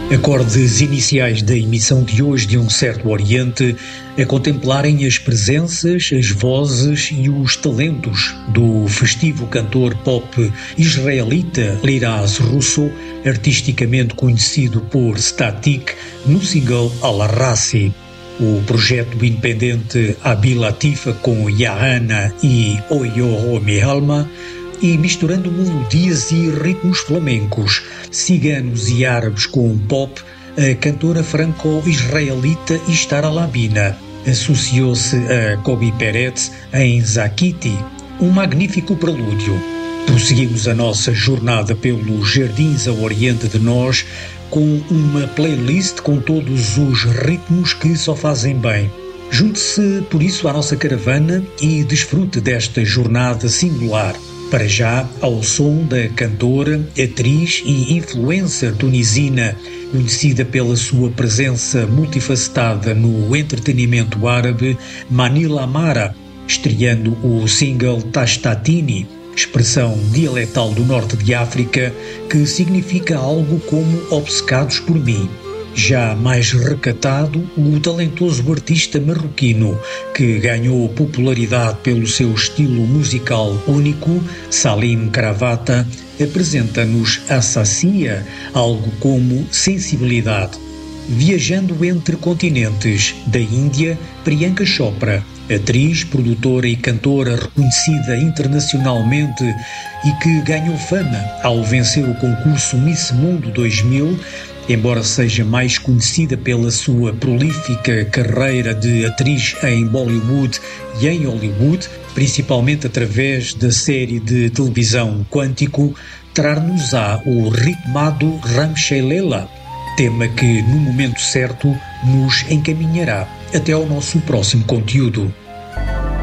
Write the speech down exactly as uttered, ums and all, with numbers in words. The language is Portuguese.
Acordes iniciais da emissão de hoje de Um Certo Oriente a contemplarem as presenças, as vozes e os talentos do festivo cantor pop israelita Liraz Russo, artisticamente conhecido por Static, no single Al Rassi. O projeto independente Abi Latifa com Yahana e Oyo Mihalma, e misturando melodias e ritmos flamencos, ciganos e árabes com pop, a cantora franco-israelita Ishtar Alabina associou-se a Kobi Peretz em Zakiti, um magnífico prelúdio. Prosseguimos a nossa jornada pelos jardins ao oriente de nós com uma playlist com todos os ritmos que só fazem bem. Junte-se, por isso, à nossa caravana e desfrute desta jornada singular. Para já, ao som da cantora, atriz e influencer tunisina, conhecida pela sua presença multifacetada no entretenimento árabe, Manila Amara, estreando o single Tastatini, expressão dialetal do norte de África, que significa algo como obcecados por mim. Já mais recatado, o talentoso artista marroquino, que ganhou popularidade pelo seu estilo musical único, Salim Cravata, apresenta-nos a Sacia, algo como sensibilidade. Viajando entre continentes, da Índia, Priyanka Chopra, atriz, produtora e cantora reconhecida internacionalmente e que ganhou fama ao vencer o concurso Miss Mundo dois mil, embora seja mais conhecida pela sua prolífica carreira de atriz em Bollywood e em Hollywood, principalmente através da série de televisão Quântico, trar-nos-á o ritmado Ram Shailela, tema que, no momento certo, nos encaminhará até ao nosso próximo conteúdo.